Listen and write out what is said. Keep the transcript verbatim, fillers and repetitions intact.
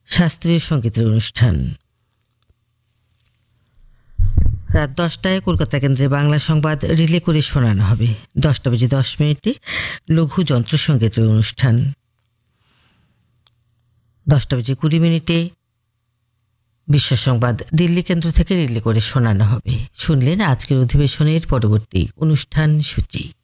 শাস্ত্রীয় সঙ্গীতের অনুষ্ঠান। রাত দশটায় কলকাতা কেন্দ্রে বাংলা সংবাদ রিলে করে শোনানো হবে। দশটা বেজে দশ মিনিটে লঘু যন্ত্রসঙ্গীতের অনুষ্ঠান। দশটা বেজে কুড়ি মিনিটে বিশ্ব সংবাদ দিল্লি কেন্দ্র থেকে রিলে করে শোনানো হবে। শুনলেন আজকের অধিবেশনের পরবর্তী অনুষ্ঠান সূচি।